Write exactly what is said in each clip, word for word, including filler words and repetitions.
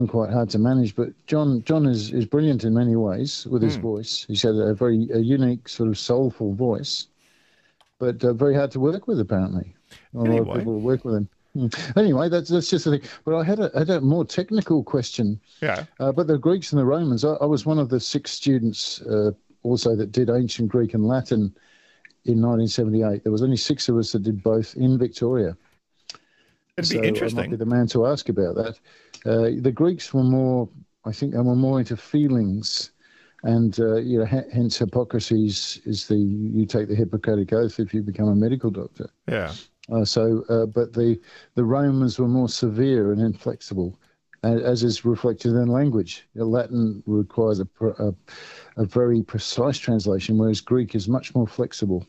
quite hard to manage. But John John is, is brilliant in many ways with his Mm. voice. He's got a very a unique, sort of soulful voice, but uh, very hard to work with, apparently. Not a lot of Anyway. people work with him. Mm. Anyway, that's that's just the thing. But I had a, had a more technical question. Yeah. Uh, but the Greeks and the Romans, I, I was one of the six students uh, also that did ancient Greek and Latin in nineteen seventy-eight. There was only six of us that did both in Victoria. It'd So be I might be interesting. the man to ask about that. Uh, the Greeks were more, I think, they were more into feelings, and uh, you know, h- hence Hippocrates is the you take the Hippocratic oath if you become a medical doctor. Yeah. Uh, so, uh, but the the Romans were more severe and inflexible, a- as is reflected in language. You know, Latin requires a, pr- a a very precise translation, whereas Greek is much more flexible.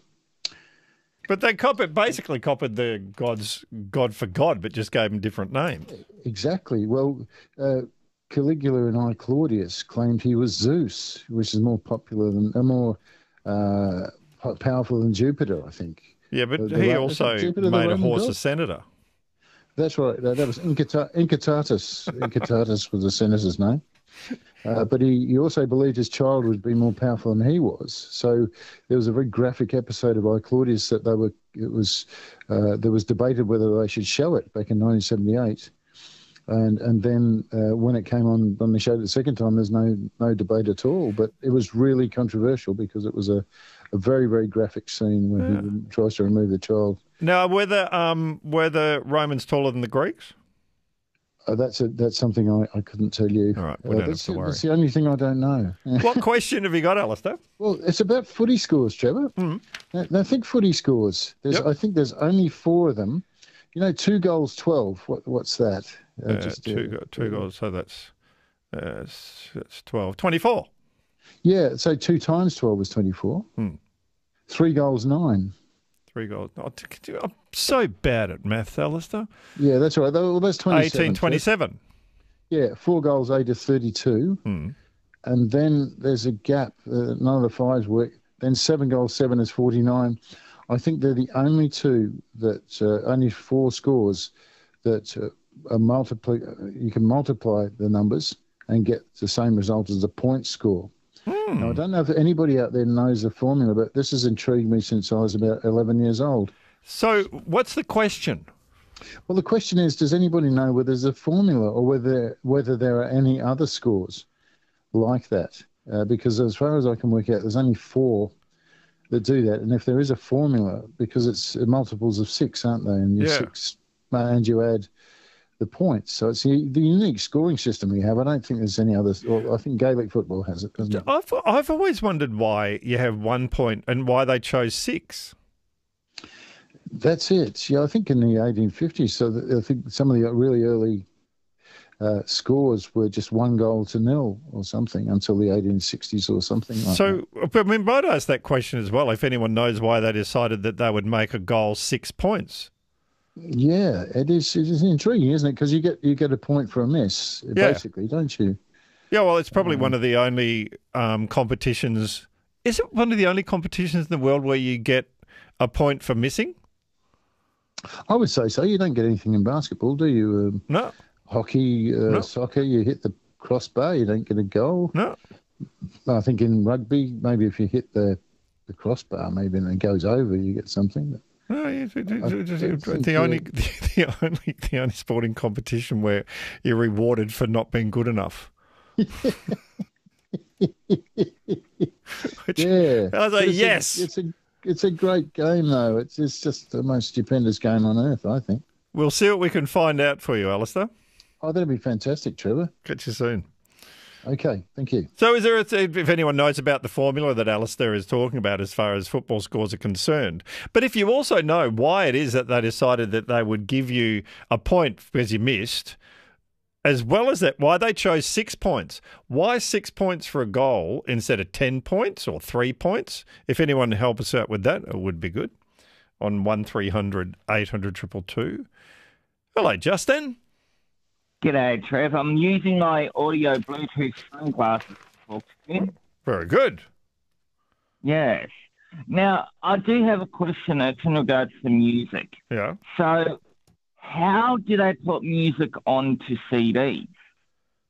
But they copied, basically copied the gods, God for God, but just gave them different names. Exactly. Well, uh, Caligula and I Claudius claimed he was Zeus, which is more popular than, uh, more uh, po- powerful than Jupiter, I think. Yeah, but The- the he Ro- also Jupiter, the made a Roman horse a god? senator. That's right. That, that was Incita- Incitatus. Incitatus was the senator's name. Uh, but he, he also believed his child would be more powerful than he was. So there was a very graphic episode of I Claudius that they were. It was uh, there was debated whether they should show it back in nineteen seventy-eight, and and then uh, when it came on when they showed it the second time, there's no no debate at all. But it was really controversial because it was a, a very very graphic scene when Yeah. he tries to remove the child. Now, were the um, were the Romans taller than the Greeks? Uh, that's a, that's something I, I couldn't tell you. All right, we Uh, don't have that's, to worry. that's the only thing I don't know. What question have you got, Alistair? Well, it's about footy scores, Trevor. Mm. Now, now think footy scores. There's, Yep. I think there's only four of them. You know, two goals, twelve. What, what's that? Uh, Uh, just, two, uh, go- two goals, so that's uh, s- that's twelve. twenty-four. Yeah, so two times twelve is twenty-four. Hmm. Three goals, nine. Three goals. Oh, t- t- I'm so bad at maths, Alistair. Yeah, that's right. Well, that's twenty-seven. eighteen twenty-seven. Yeah, four goals, eight is thirty-two. Hmm. And then there's a gap. Uh, none of the fives work. Then seven goals, seven is forty-nine. I think they're the only two that, uh, only four scores that uh, are multiply. You can multiply the numbers and get the same result as the point score. Hmm. Now, I don't know if anybody out there knows the formula, but this has intrigued me since I was about eleven years old. So, what's the question? Well, the question is, does anybody know whether there's a formula or whether whether there are any other scores like that? Uh, because as far as I can work out, there's only four that do that. And if there is a formula, because it's multiples of six, aren't they? And you Yeah. six, and you add the points. So it's the, the unique scoring system we have. I don't think there's any others. Well, I think Gaelic football has it, doesn't it? I've I've always wondered why you have one point and why they chose six. That's it. Yeah, I think in the eighteen fifties, so the, I think some of the really early uh, scores were just one goal to nil or something until the eighteen sixties or something like that. So, I mean, I'd ask that question as well. If anyone knows why they decided that they would make a goal six points. Yeah, it is. It is intriguing, isn't it? Because you get you get a point for a miss, Yeah. basically, don't you? Yeah, well, it's probably one of the only um, competitions. Is it one of the only competitions in the world where you get a point for missing? I would say so. You don't get anything in basketball, do you? Um, No, hockey, uh, No. soccer, you hit the crossbar, you don't get a goal. no. I think in rugby, maybe if you hit the the crossbar, maybe and it goes over, you get something. But No, it's, it's, I it's, don't it's think the you- only the only the only sporting competition where you're rewarded for not being good enough. Which, yeah, I was like, But it's yes. a, it's a it's a great game though. It's it's just the most stupendous game on earth, I think. We'll see what we can find out for you, Alistair. Oh, that'd be fantastic, Trevor. Catch you soon. Okay, thank you. So, is there, a, if anyone knows about the formula that Alistair is talking about as far as football scores are concerned, but if you also know why it is that they decided that they would give you a point because you missed, as well as that, why they chose six points. Why six points for a goal instead of ten points or three points? If anyone can help us out with that, it would be good. On one three hundred eight hundred two two two. Hello, Justin. G'day, Trev. I'm using my audio Bluetooth sunglasses to talk to you. Very good. Yes. Now, I do have a question. It's in regards to music. Yeah. So, how do they put music onto C Ds?